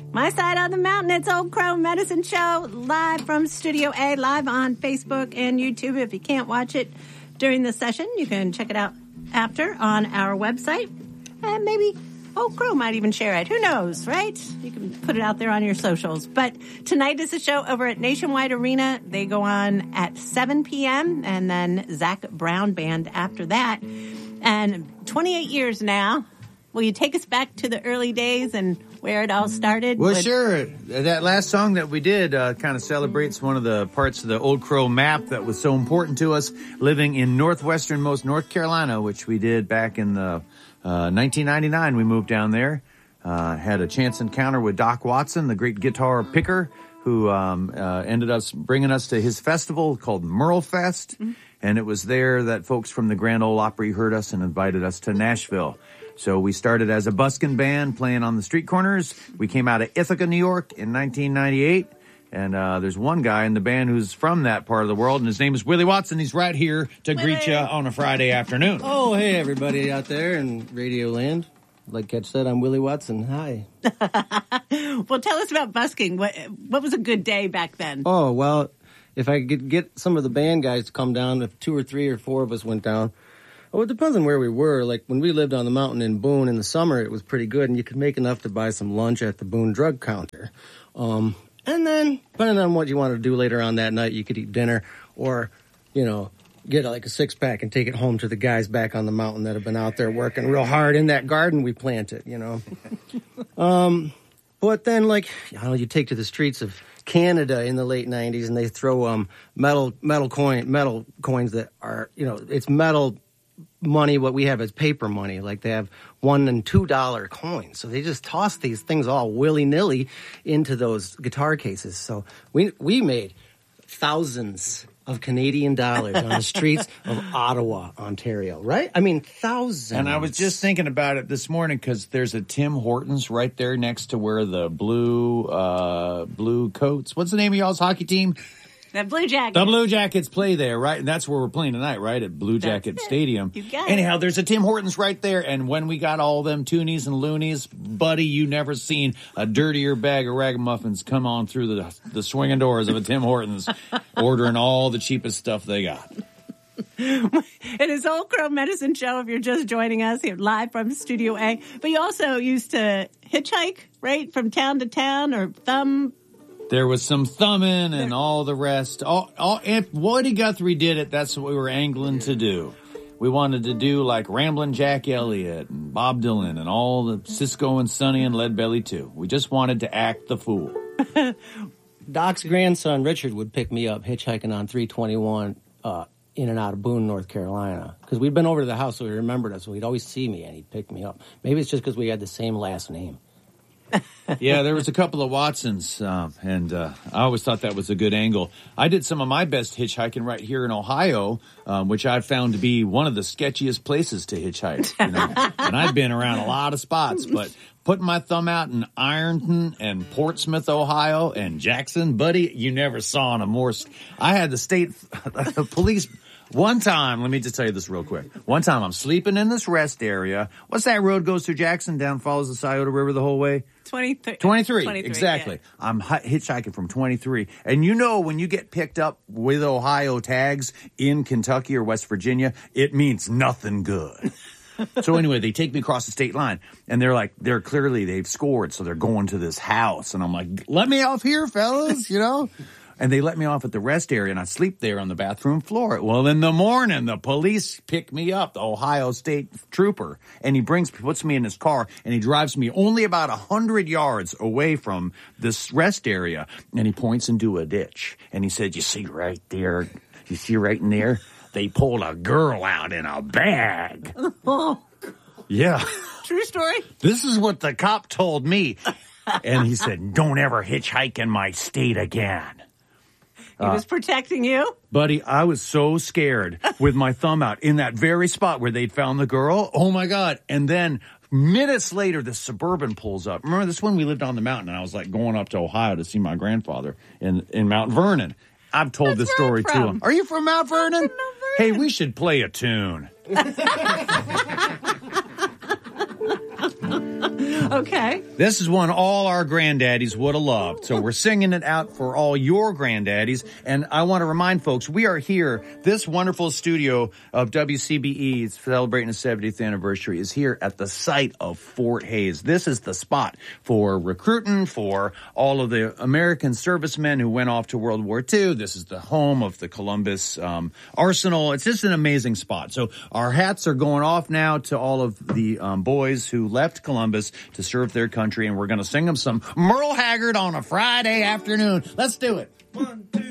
My Side of the Mountain. It's Old Crow Medicine Show, live from Studio A, live on Facebook and YouTube. If you can't watch it during the session, you can check it out after on our website. And maybe Old Crow might even share it. Who knows, right? You can put it out there on your socials. But tonight is a show over at Nationwide Arena. They go on at 7 p.m. and then Zac Brown Band after that. And 28 years now. Will you take us back to the early days and where it all started? Well, sure. That last song that we did kind of celebrates one of the parts of the Old Crow map that was so important to us, living in northwesternmost North Carolina, which we did back in the 1999. We moved down there, had a chance encounter with Doc Watson, the great guitar picker, who ended up bringing us to his festival called Merle Fest. Mm-hmm. And it was there that folks from the Grand Ole Opry heard us and invited us to Nashville. So we started as a buskin' band playing on the street corners. We came out of Ithaca, New York in 1998. And there's one guy in the band who's from that part of the world, and his name is Willie Watson. He's right here to greet you on a Friday afternoon. Oh, hey, everybody out there in Radio Land. Like Ketch said, I'm Willie Watson. Hi. Well, tell us about busking. What was a good day back then? Oh, well, if I could get some of the band guys to come down, if 2 or 3 or 4 of us went down. Well, it depends on where we were. Like, when we lived on the mountain in Boone in the summer, it was pretty good, and you could make enough to buy some lunch at the Boone drug counter. And then, depending on what you wanted to do later on that night, you could eat dinner or, get like a 6-pack and take it home to the guys back on the mountain that have been out there working real hard in that garden we planted, But then, you take to the streets of Canada in the late 90s, and they throw metal coins that are, it's metal money. What we have is paper money. Like, they have $1 and $2 coins. So they just toss these things all willy-nilly into those guitar cases. So we made thousands of Canadian dollars on the streets of Ottawa, Ontario, right? I mean, thousands. And I was just thinking about it this morning because there's a Tim Hortons right there next to where the blue coats. What's the name of y'all's hockey team? The Blue Jackets. The Blue Jackets play there, right? And that's where we're playing tonight, right? At Blue Jacket Stadium. You got Anyhow, there's a Tim Hortons right there. And when we got all them toonies and loonies, buddy, you never seen a dirtier bag of ragamuffins come on through the swinging doors of a Tim Hortons ordering all the cheapest stuff they got. It is Old Crow Medicine Show if you're just joining us here live from Studio A. But you also used to hitchhike, right, from town to town or thumb. There was some thumbing and all the rest. If Woody Guthrie did it, that's what we were angling to do. We wanted to do like Ramblin' Jack Elliott and Bob Dylan and all the Cisco and Sonny and Leadbelly too. We just wanted to act the fool. Doc's grandson, Richard, would pick me up hitchhiking on 321 in and out of Boone, North Carolina. Because we'd been over to the house, so he remembered us. So he'd always see me, and he'd pick me up. Maybe it's just because we had the same last name. Yeah, there was a couple of Watsons, and I always thought that was a good angle. I did some of my best hitchhiking right here in Ohio, which I found to be one of the sketchiest places to hitchhike. And I've been around a lot of spots, but putting my thumb out in Ironton and Portsmouth, Ohio, and Jackson, buddy, you never saw on a more. I had the state police. One time, let me just tell you this real quick. One time, I'm sleeping in this rest area. What's that road goes through Jackson, down follows the Scioto River the whole way? 23, exactly. Yeah. I'm hitchhiking from 23. And when you get picked up with Ohio tags in Kentucky or West Virginia, it means nothing good. So anyway, they take me across the state line, and they've scored, so they're going to this house. And I'm like, let me off here, fellas, And they let me off at the rest area, and I sleep there on the bathroom floor. Well, in the morning, the police pick me up, the Ohio State trooper, and he puts me in his car, and he drives me only about 100 yards away from this rest area, and he points into a ditch, and he said, you see right there, in there? They pulled a girl out in a bag. Oh. Yeah. True story? This is what the cop told me. And he said, don't ever hitchhike in my state again. He was protecting you? Buddy, I was so scared with my thumb out in that very spot where they'd found the girl. Oh, my God. And then minutes later, the Suburban pulls up. Remember this one? We lived on the mountain, and I was going up to Ohio to see my grandfather in Mount Vernon. I've told this story to him. Are you from Mount Vernon? Mount Vernon? Hey, we should play a tune. Okay. This is one all our granddaddies would have loved. So we're singing it out for all your granddaddies. And I want to remind folks, we are here. This wonderful studio of WCBE, celebrating its 70th anniversary, is here at the site of Fort Hays. This is the spot for recruiting, for all of the American servicemen who went off to World War II. This is the home of the Columbus Arsenal. It's just an amazing spot. So our hats are going off now to all of the boys who left Columbus to serve their country, and we're going to sing them some Merle Haggard on a Friday afternoon. Let's do it. 1, 2.